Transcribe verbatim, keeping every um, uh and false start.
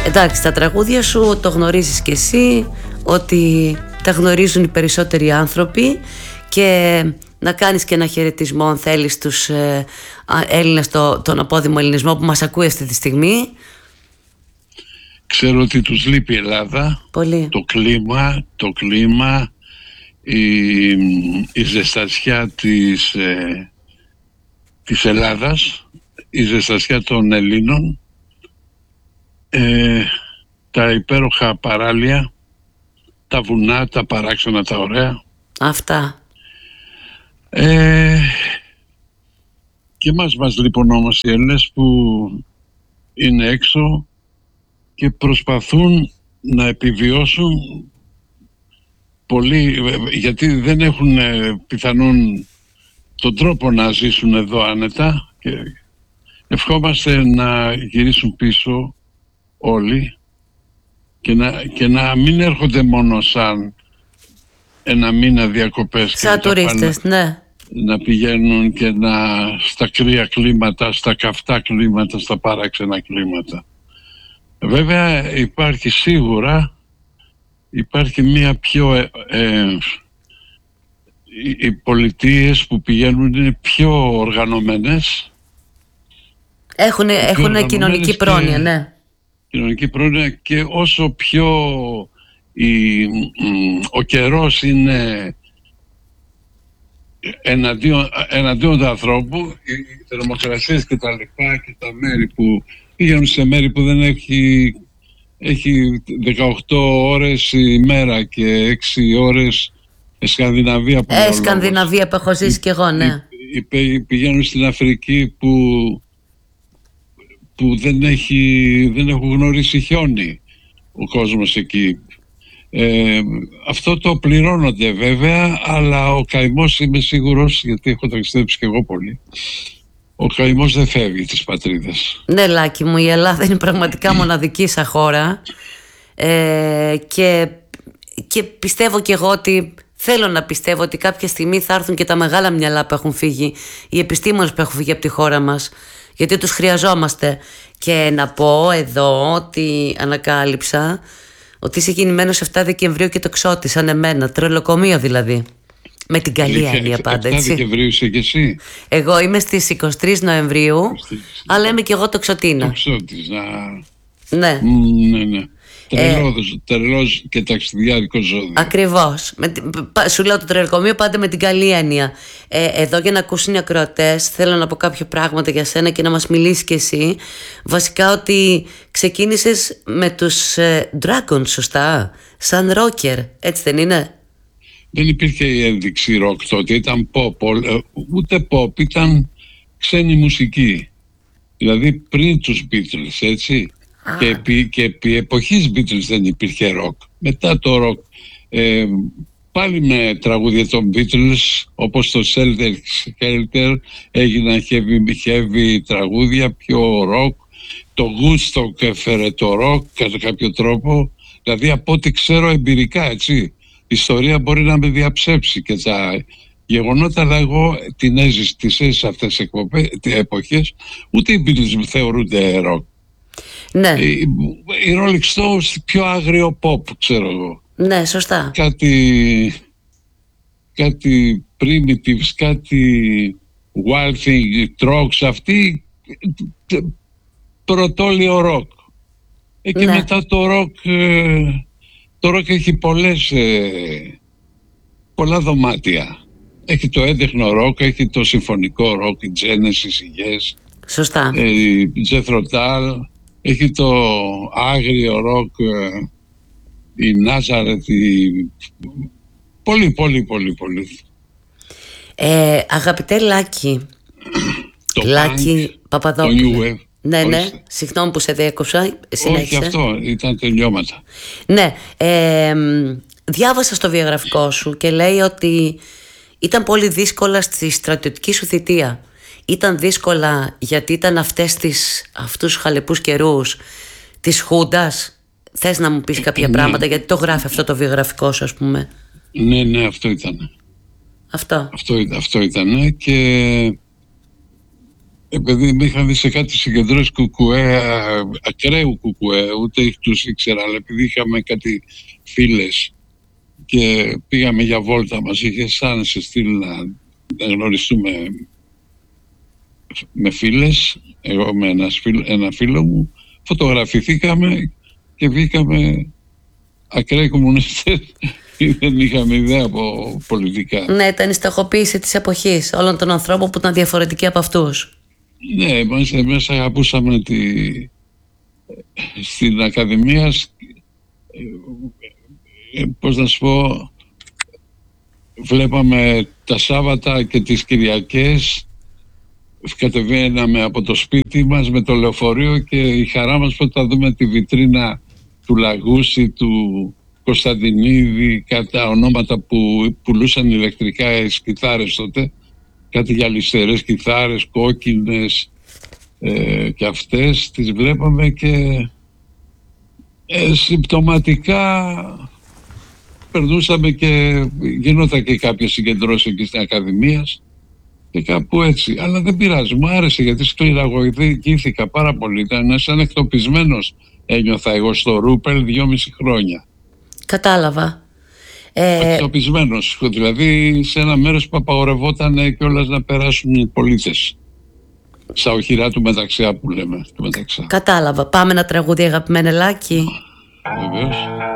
Εντάξει, τα τραγούδια σου το γνωρίζεις κι εσύ, ότι τα γνωρίζουν οι περισσότεροι άνθρωποι, και να κάνεις και ένα χαιρετισμό αν θέλεις στους ε, Έλληνες, το, τον απόδημο ελληνισμό που μας ακούει αυτή τη στιγμή. Ξέρω ότι τους λείπει η Ελλάδα. Πολύ. Το κλίμα, το κλίμα, η, η ζεστασιά της, ε, της Ελλάδας, η ζεστασιά των Ελλήνων, ε, τα υπέροχα παράλια, τα βουνά, τα παράξενα, τα ωραία. Αυτά. Ε, και μας μας λείπουν όμως οι Έλληνες που είναι έξω και προσπαθούν να επιβιώσουν πολύ, γιατί δεν έχουν πιθανόν τον τρόπο να ζήσουν εδώ άνετα, και ευχόμαστε να γυρίσουν πίσω όλοι και να, και να μην έρχονται μόνο σαν ένα μήνα διακοπές, σαν τουρίστες, ναι. Να πηγαίνουν και να στα κρύα κλίματα, στα καυτά κλίματα, στα παράξενα κλίματα. Βέβαια υπάρχει σίγουρα, υπάρχει μία πιο ε, ε, οι, οι πολιτείες που πηγαίνουν είναι πιο οργανωμένες. Έχουν, έχουν κοινωνική πρόνοια, ναι. Κοινωνική πρόνοια, και όσο πιο η, ο καιρός είναι εναντίον, εναντίον του ανθρώπου, οι θερμοκρασίες και τα λοιπά και τα μέρη που πήγαινουν σε μέρη που δεν έχει, έχει δεκαοκτώ ώρες η μέρα και έξι ώρες Σκανδιναβία. Ε, Σκανδιναβία που έχω ζήσει κι εγώ, ναι. Πηγαίνουν στην Αφρική που, που δεν, έχει, δεν έχουν γνωρίσει χιόνι ο κόσμος εκεί. Ε, αυτό το πληρώνονται βέβαια, αλλά ο καημός, είμαι σίγουρος, γιατί έχω ταξιδέψει και εγώ πολύ, ο καημός δεν φεύγει της πατρίδας. Ναι, Λάκη μου, η Ελλάδα είναι πραγματικά μοναδική σαν χώρα, ε, και, και πιστεύω και εγώ ότι, θέλω να πιστεύω ότι κάποια στιγμή θα έρθουν και τα μεγάλα μυαλά που έχουν φύγει, οι επιστήμονες που έχουν φύγει από τη χώρα μας, γιατί τους χρειαζόμαστε. Και να πω εδώ ότι ανακάλυψα ότι είσαι γεννημένος εφτά Δεκεμβρίου και τοξότης, σαν εμένα, τρελοκομείο δηλαδή. Με την καλή έννοια πάντα, έτσι. εφτά Δεκεμβρίου είσαι και εσύ. Εγώ είμαι στις είκοσι τρεις Νοεμβρίου, αλλά είμαι και εγώ τοξωτίνα. Τοξότης, να... Ναι. Mm, ναι, ναι. Τρελός, ε, τρελός και ταξιδιάρικο ζώδιο. Ακριβώς. Με, σου λέω το τρελοκομείο πάντα με την καλή έννοια. Ε, εδώ για να ακούσουν οι ακροατές, θέλω να πω κάποια πράγματα για σένα και να μας μιλήσεις κι εσύ. Βασικά ότι ξεκίνησες με τους ε, Dragons, σωστά, σαν ρόκερ, έτσι δεν είναι? Δεν υπήρχε η ένδειξη ροκ τότε, ήταν pop, ούτε pop, ήταν ξένη μουσική. Δηλαδή πριν τους Beatles, έτσι. Ah. Και, επί, και επί εποχής Beatles δεν υπήρχε ροκ. Μετά το ροκ, ε, πάλι με τραγούδια των Beatles, όπως το Shelter Skelter, έγιναν heavy, heavy τραγούδια, πιο ροκ. Το Woodstock έφερε το ροκ κατά κάποιο τρόπο. Δηλαδή από ό,τι ξέρω εμπειρικά, έτσι, η ιστορία μπορεί να με διαψεύσει και τα γεγονότα, αλλά εγώ την έζησα, τις έζησα αυτές τις εποχές, ούτε οι Beatles θεωρούνται ροκ. Ναι. Οι, οι Rolling Stones πιο άγριο pop, ξέρω εγώ. Ναι, σωστά. Κάτι, κάτι primitives, κάτι wild thing, trocks, αυτή πρωτόλιο ροκ. Ε, και ναι. Μετά το ροκ, το ροκ έχει πολλές, πολλά δωμάτια. Έχει το έντεχνο ροκ, έχει το συμφωνικό ροκ, η Genesis, η Yes. Σωστά. Ε, η Jethro Tull, έχει το άγριο ροκ, η Nazareth, η... πολύ, πολύ, πολύ, πολύ. Ε, αγαπητέ Λάκη, το Λάκη Παπαδόπουλε. Ναι, ναι, Ορίστε. Συγγνώμη που σε διέκοψα. Συνέχισε. Όχι, αυτό ήταν τελειώματα. Ναι, ε, διάβασα στο βιογραφικό σου και λέει ότι ήταν πολύ δύσκολα στη στρατιωτική σου θητεία. Ήταν δύσκολα γιατί ήταν αυτές τις, αυτούς τους χαλεπούς καιρούς της Χούντας. Θες να μου πεις κάποια ναι. πράγματα, γιατί το γράφει αυτό το βιογραφικό σου, ας πούμε? Ναι, ναι, αυτό ήταν. Αυτό. Αυτό, αυτό ήταν και επειδή με είχαν δει σε κάτι συγκεντρώσεις κουκουέ, ακραίου κουκουέ, ούτε τους ήξερα, αλλά επειδή είχαμε κάτι φίλες και πήγαμε για βόλτα, μας είχε σαν σε στυλ να, να γνωριστούμε με φίλες, εγώ με ένα φίλο, ένα φίλο μου, φωτογραφηθήκαμε και βγήκαμε ακραίοι κομμουνιστές. Δεν είχαμε ιδέα από πολιτικά. Ναι, ήταν η στοχοποίηση της εποχής όλων των ανθρώπων που ήταν διαφορετικοί από αυτούς. Ναι, μας, εμείς αγαπούσαμε τη, στην Ακαδημία, πώς να σου πω, βλέπαμε τα Σάββατα και τις Κυριακές, κατεβαίναμε από το σπίτι μας με το λεωφορείο και η χαρά μας που θα δούμε τη βιτρίνα του Λαγούση, του Κωνσταντινίδη, κατά ονόματα που πουλούσαν ηλεκτρικά κιθάρες τότε, κάτι γυαλιστερές κιθάρες, κόκκινες ε, και αυτές τις βλέπαμε και ε, συμπτωματικά περνούσαμε και γινόταν και κάποιες συγκεντρώσεις εκεί στην Ακαδημία και κάπου έτσι. Αλλά δεν πειράζει, μου άρεσε γιατί σκληραγωγήθηκα πάρα πολύ. Ήταν σαν εκτοπισμένος ένιωθα εγώ στο Ρούπελ δυόμιση χρόνια. Κατάλαβα. Ε... Εκτοπισμένος, δηλαδή σε ένα μέρος που απαγορευόταν κιόλας να περάσουν οι πολίτες. Στα οχυρά του Μεταξιά που λέμε. Του Μεταξά. Κατάλαβα. Πάμε ένα τραγούδι, αγαπημένο Λάκη. Βεβαίως.